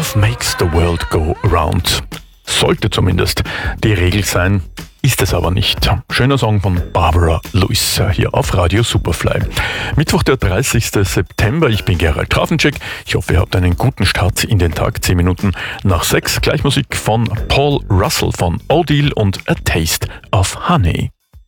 Love makes the world go around. Sollte zumindest die Regel sein, ist es aber nicht. Schöner Song von Barbara Lewis hier auf Radio Superfly. Mittwoch, der 30. September. Ich bin Gerald Trafenczek. Ich hoffe, ihr habt einen guten Start in den Tag. 10 Minuten nach 6. Gleich Musik von Paul Russell von Odile und A Taste of Honey.